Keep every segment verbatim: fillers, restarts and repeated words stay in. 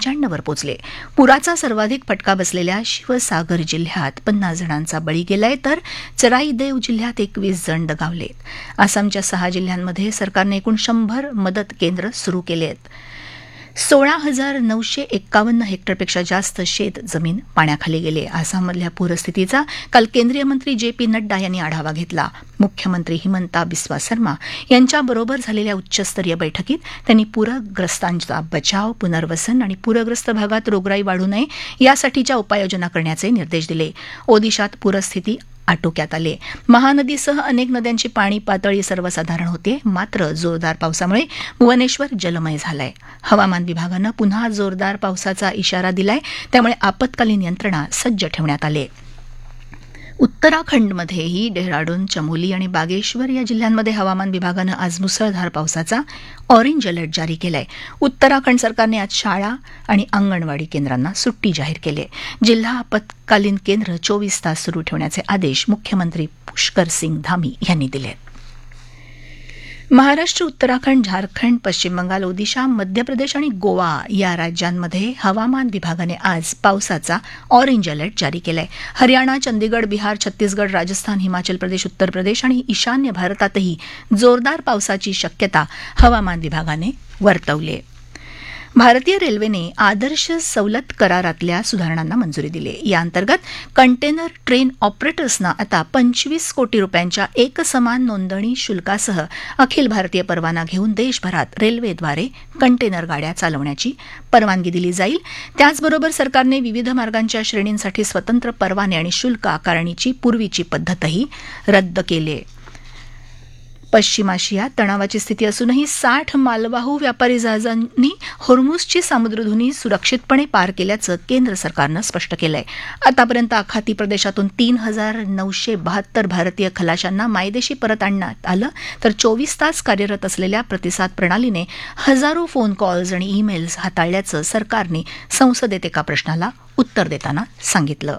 पंच्याण्णववर पोचले. पुराचा सर्वाधिक फटका बसलेल्या शिवसागर जिल्ह्यात पन्नास जणांचा बळी गेलाय, तर चराईदेव जिल्ह्यात एकवीस जण दगावलेत. आसामच्या सहा जिल्ह्यांमध्ये सरकारने एकूण शंभर मदत केंद्र सुरू केली आहेत. सोळा हजार नऊशे एक्कावन्न हेक्टरपेक्षा जास्त शेत जमीन पाण्याखाली गेले. आसाममधल्या पूरस्थितीचा काल केंद्रीय मंत्री जे पी नड्डा यांनी आढावा घेतला. मुख्यमंत्री हिमंता बिस्वा शर्मा यांच्याबरोबर झालेल्या उच्चस्तरीय बैठकीत त्यांनी पूरग्रस्तांचा बचाव, पुनर्वसन आणि पूरग्रस्त भागात रोगराई वाढू नये यासाठीच्या उपाययोजना करण्याचे निर्देश दिले. ओदिशात पूरस्थिती आटोक्यात आले. महानदीसह अनेक नद्यांची पाणी पातळी सर्वसाधारण होते, मात्र जोरदार पावसामुळे भुवनेश्वर जलमय झालंय. हवामान विभागानं पुन्हा जोरदार पावसाचा इशारा दिलाय, त्यामुळे आपत्कालीन यंत्रणा सज्ज ठेवण्यात आली. उत्तराखंडमध्येही डेहराडून, चमोली आणि बागेश्वर या जिल्ह्यांमध्ये हवामान विभागानं आज मुसळधार पावसाचा ऑरेंज अलर्ट जारी केलाय. उत्तराखंड सरकारने आज शाळा आणि अंगणवाडी केंद्रांना सुट्टी जाहीर केली आहे. जिल्हा आपत्कालीन केंद्र चोवीस तास सुरू ठेवण्याचे आदेश मुख्यमंत्री पुष्कर सिंग धामी यांनी दिले आहेत. महाराष्ट्र, उत्तराखंड, झारखंड, पश्चिम बंगाल, ओदिशा, मध्य प्रदेश आणि गोवा या राज्यांमध्ये हवामान विभागाने आज पावसाचा ऑरेंज अलर्ट जारी केलाय. हरियाणा, चंदीगड, बिहार, छत्तीसगड, राजस्थान, हिमाचल प्रदेश, उत्तर प्रदेश आणि ईशान्य भारतातही जोरदार पावसाची शक्यता हवामान विभागाने वर्तवली आहे. भारतीय रेल्वेने आदर्श सवलत करारातल्या सुधारणांना मंजुरी दिली. याअंतर्गत कंटेनर ट्रेन ऑपरेटर्सना आता पंचवीस कोटी रुपयांच्या एकसमान नोंदणी शुल्कासह अखिल भारतीय परवाना घेऊन देशभरात रेल्वेद्वारे कंटेनर गाड्या चालवण्याची परवानगी दिली जाईल. त्याचबरोबर सरकारने विविध मार्गांच्या श्रेणींसाठी स्वतंत्र परवाने आणि शुल्क आकारणीची पूर्वीची पद्धतही रद्द केली आहे. पश्चिम आशियात तणावाची स्थिती असूनही साठ मालवाहू व्यापारी जहाजांनी होर्मुझची सामुद्रधुनी सुरक्षितपणे पार केल्याचं केंद्र सरकारनं स्पष्ट केलं आहे. आतापर्यंत आखाती प्रदेशातून तीन हजार नऊशे बहात्तर भारतीय खलाशांना मायदेशी परत आणण्यात आलं, तर चोवीस तास कार्यरत असलेल्या प्रतिसाद प्रणालीने हजारो फोन कॉल्स आणि ईमेल्स हाताळल्याचं सरकारने संसदेत एका प्रश्नाला उत्तर देताना सांगितलं.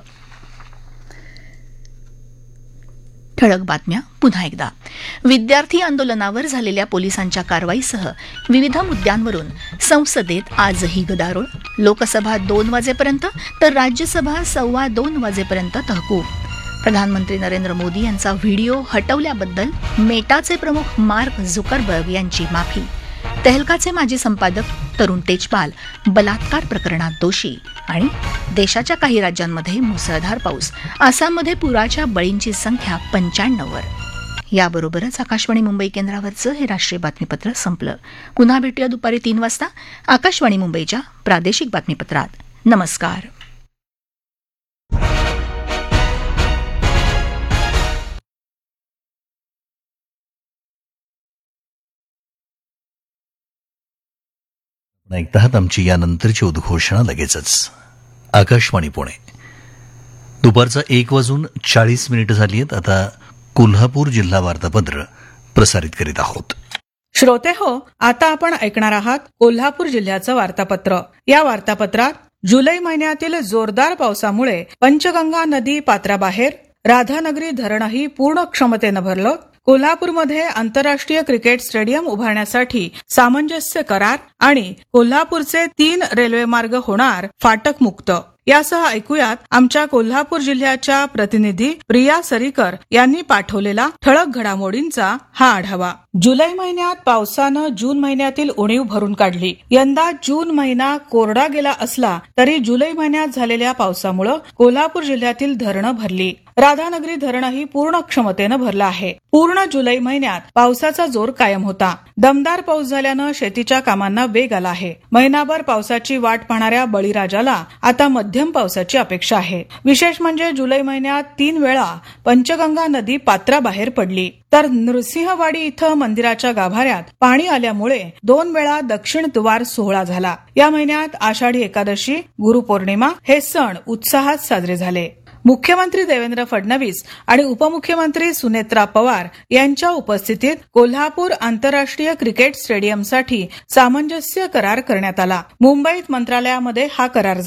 ठळक बातम्या पुन्हा एकदा. विद्यार्थी आंदोलनावर झालेल्या पोलिसांच्या कारवाईसह विविध मुद्द्यांवरून संसदेत आजही गदारोळ. लोकसभा दोन वाजेपर्यंत तर राज्यसभा सव्वा दोन वाजेपर्यंत तहकूब. प्रधानमंत्री नरेंद्र मोदी यांचा व्हिडिओ हटवल्याबद्दल मेटाचे प्रमुख मार्क झुकरबर्ग यांची माफी. तेहलकाचे माजी संपादक तरुण तेजपाल बलात्कार प्रकरणात दोषी. आणि देशाच्या काही राज्यांमध्ये मुसळधार पाऊस. आसाममध्ये पुराच्या बळींची संख्या पंच्याण्णववर. याबरोबरच आकाशवाणी मुंबई केंद्रावरचं हे राष्ट्रीय बातमीपत्र संपलं. पुन्हा भेटूया दुपारी तीन वाजता आकाशवाणी मुंबईच्या प्रादेशिक बातमीपत्रात. नमस्कार. ऐकतात आमची यानंतरची उद्घोषणा लगेचच. आकाशवाणी पुणे. दुपारचा एक वाजून चाळीस मिनिटं झाली आहेत. आता कोल्हापूर जिल्हा वार्तापत्र प्रसारित करीत आहोत. श्रोते हो, आता आपण ऐकणार आहात कोल्हापूर जिल्ह्याचं वार्तापत्र. या वार्तापत्रात जुलै महिन्यातील जोरदार पावसामुळे पंचगंगा नदी पात्राबाहेर, राधानगरी धरणही पूर्ण क्षमतेनं भरलं. कोल्हापूरमध्ये आंतरराष्ट्रीय क्रिकेट स्टेडियम उभारण्यासाठी सामंजस्य करार आणि कोल्हापूरचे तीन रेल्वे मार्ग होणार फाटक मुक्त. यासह ऐकूयात आमच्या कोल्हापूर जिल्ह्याच्या प्रतिनिधी प्रिया सरीकर यांनी पाठवलेला ठळक घडामोडींचा हा आढावा. जुलै महिन्यात पावसानं जून महिन्यातील उणीव भरून काढली. यंदा जून महिना कोरडा गेला असला तरी जुलै महिन्यात झालेल्या पावसामुळे कोल्हापूर जिल्ह्यातील धरणं भरली. राधानगरी धरणही पूर्ण क्षमतेनं भरलं आहे. पूर्ण जुलै महिन्यात पावसाचा जोर कायम होता. दमदार पाऊस झाल्यानं शेतीच्या कामांना वेग आला आहे. महिनाभर पावसाची वाट पाहणाऱ्या बळीराजाला आता मध्यम पावसाची अपेक्षा आहे. विशेष म्हणजे जुलै महिन्यात तीन वेळा पंचगंगा नदी पात्राबाहेर पडली, तर नृसिंहवाडी इथं मंदिराच्या गाभाऱ्यात पाणी आल्यामुळे दोन वेळा दक्षिण द्वार सोहळा झाला. या महिन्यात आषाढी एकादशी, गुरुपौर्णिमा हे सण उत्साहात साजरे झाले. मुख्यमंत्री देवेंद्र फडणवीस आणि उपमुख्यमंत्री सुनेत्रा पवार यांच्या उपस्थितीत कोल्हापूर आंतरराष्ट्रीय क्रिकेट स्टेडियमसाठी सामंजस्य करार करण्यात आला. मुंबईत मंत्रालयामध्ये हा करार झाला.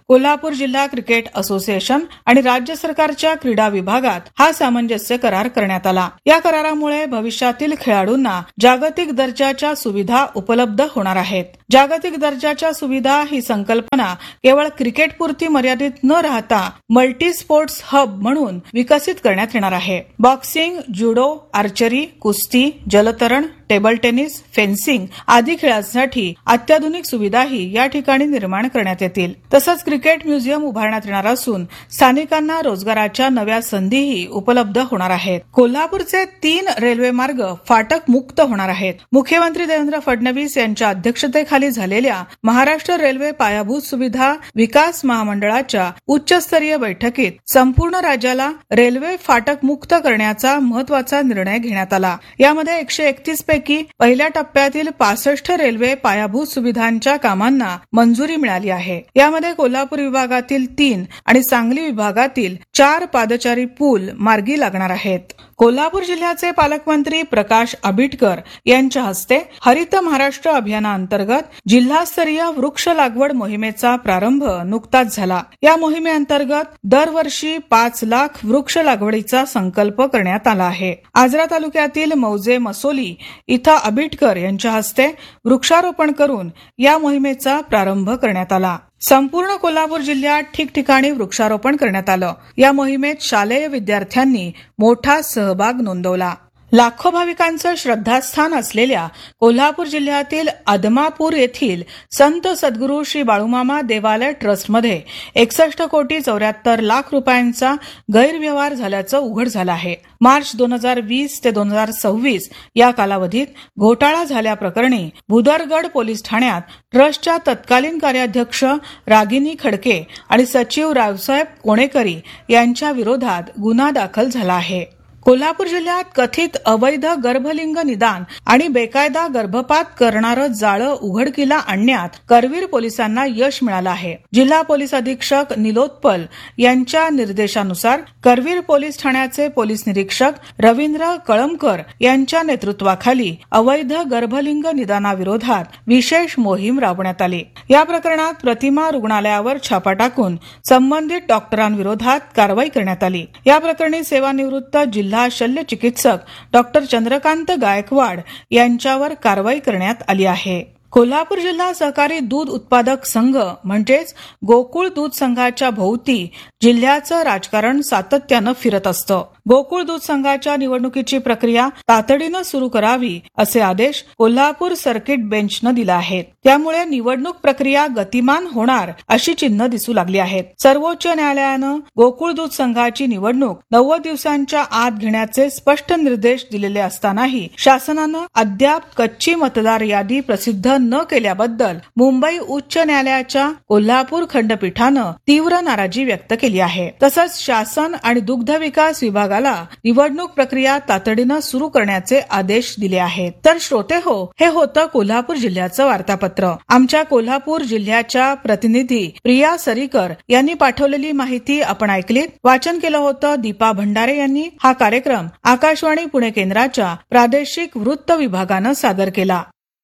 कोल्हापूर जिल्हा क्रिकेट असोसिएशन आणि राज्य सरकारच्या क्रीडा विभागात हा सामंजस्य करार करण्यात आला. या करारामुळे भविष्यातील खेळाडूंना जागतिक दर्जाच्या सुविधा उपलब्ध होणार आहेत. जागतिक दर्जाच्या सुविधा ही संकल्पना केवळ क्रिकेट पुरती मर्यादित न राहता मल्टी स्पोर्ट्स हब म्हणून विकसित करण्यात येणार आहे. बॉक्सिंग, जुडो, आर्चरी, कुस्ती, जलतरण, टेबल टेनिस, फेन्सिंग आदी खेळांसाठी अत्याधुनिक सुविधाही या ठिकाणी निर्माण करण्यात येतील. तसंच क्रिकेट म्युझियम उभारण्यात येणार असून स्थानिकांना रोजगाराच्या नव्या संधीही उपलब्ध होणार आहेत. कोल्हापूरचे तीन रेल्वे मार्ग फाटक मुक्त होणार आहेत. मुख्यमंत्री देवेंद्र फडणवीस यांच्या अध्यक्षतेखाली झालेल्या महाराष्ट्र रेल्वे पायाभूत सुविधा विकास महामंडळाच्या उच्चस्तरीय बैठकीत संपूर्ण राज्याला रेल्वे फाटक मुक्त करण्याचा महत्वाचा निर्णय घेण्यात आला. यामध्ये एकशे एकतीस पैकी पहिल्या टप्प्यातील पासष्ट रेल्वे पायाभूत सुविधांच्या कामांना मंजुरी मिळाली आहे. यामध्ये कोल्हापूर विभागातील तीन आणि सांगली विभागातील चार पादचारी पूल मार्गी लागणार आहेत. कोल्हापूर जिल्ह्याचे पालकमंत्री प्रकाश आंबेडकर यांच्या हस्ते हरित महाराष्ट्र अभियानाअंतर्गत जिल्हास्तरीय वृक्ष लागवड मोहिमेचा प्रारंभ नुकताच झाला. या मोहिमेअंतर्गत दरवर्षी पाच लाख वृक्ष लागवडीचा संकल्प करण्यात आला आहे. आजरा तालुक्यातील मौजे मसोली इथं आंबेडकर यांच्या हस्ते वृक्षारोपण करून या मोहिमेचा प्रारंभ करण्यात आला. संपूर्ण कोल्हापूर जिल्ह्यात ठिकठिकाणी वृक्षारोपण करण्यात आलं. या मोहिमेत शालेय विद्यार्थ्यांनी मोठा सहभाग नोंदवला. लाखो भाविकांचं श्रद्धास्थान असलेल्या कोल्हापूर जिल्ह्यातील आदमापूर येथील संत सद्गुरू श्री बाळूमामा देवालय ट्रस्टमध्ये एकसष्ट कोटी चौऱ्याहत्तर लाख रुपयांचा गैरव्यवहार झाल्याचं उघड झालं आहे. मार्च दोन हजार वीस ते दोन हजार सव्वीस या कालावधीत घोटाळा झाल्याप्रकरणी भुदरगड पोलीस ठाण्यात ट्रस्टच्या तत्कालीन कार्याध्यक्ष रागिनी खडके आणि सचिव रावसाहेब कोणेकरी यांच्या विरोधात गुन्हा दाखल झाला आहे. कोल्हापूर जिल्ह्यात कथित अवैध गर्भलिंग निदान आणि बेकायदा गर्भपात करणारं जाळं उघडकीला आणण्यात करवीर पोलिसांना यश मिळालं आहे. जिल्हा पोलीस अधीक्षक निलोत्पल यांच्या निर्देशानुसार करवीर पोलीस ठाण्याचे पोलीस निरीक्षक रवींद्र कळमकर यांच्या नेतृत्वाखाली अवैध गर्भलिंग निदानाविरोधात विशेष मोहीम राबवण्यात आली. या प्रकरणात प्रतिमा रुग्णालयावर छापा टाकून संबंधित डॉक्टरांविरोधात कारवाई करण्यात आली. या प्रकरणी सेवानिवृत्त जिल्हा शल्य चिकित्सक डॉक्टर चंद्रकांत गायकवाड यांच्यावर कारवाई करण्यात आली आहे. कोल्हापूर जिल्हा सहकारी दूध उत्पादक संघ म्हणजेच गोकुळ दूध संघाच्या भोवती जिल्ह्याचं राजकारण सातत्यानं फिरत असतं. गोकुळ दूध संघाच्या निवडणुकीची प्रक्रिया तातडीनं सुरू करावी असे आदेश कोल्हापूर सर्किट बेंचनं दिले आहेत. त्यामुळे निवडणूक प्रक्रिया गतिमान होणार अशी चिन्ह दिसू लागली आहेत. सर्वोच्च न्यायालयानं गोकुळ दूध संघाची निवडणूक नव्वद दिवसांच्या आत घेण्याचे स्पष्ट निर्देश दिलेले असतानाही शासनानं अद्याप कच्ची मतदार यादी प्रसिद्ध न केल्याबद्दल मुंबई उच्च न्यायालयाच्या कोल्हापूर खंडपीठानं तीव्र नाराजी व्यक्त केली आहे. तसंच शासन आणि दुग्ध विकास विभागाला निवडणूक प्रक्रिया तातडीनं सुरू करण्याचे आदेश दिले आहेत. तर श्रोते हो, हे होतं कोल्हापूर जिल्ह्याचं वार्तापत्र. आमच्या कोल्हापूर जिल्ह्याच्या प्रतिनिधी प्रिया सरीकर यांनी पाठवलेली माहिती आपण ऐकलीत. वाचन केलं होतं दीपा भंडारे यांनी. हा कार्यक्रम आकाशवाणी पुणे केंद्राच्या प्रादेशिक वृत्त विभागानं सादर केला.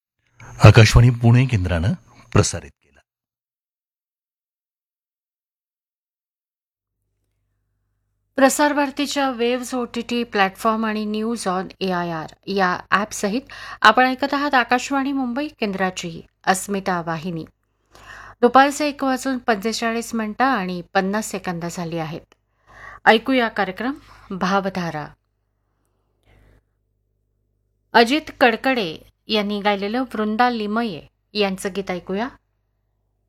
आकाशवाणी पुणे केंद्रानं प्रसारित केला. प्रसार भारतीच्या वेव्हज ओटीटी प्लॅटफॉर्म आणि news on A I R या ॲपसहित आपण ऐकत आहात आकाशवाणी मुंबई केंद्राची अस्मिता वाहिनी. दुपारचे एक वाजून पंचेचाळीस मिनिटं आणि पन्नास सेकंद झाली आहेत. ऐकूया कार्यक्रम भावधारा. अजित कडकडे यांनी गायलेलं वृंदा लिमये यांचं गीत ऐकूया.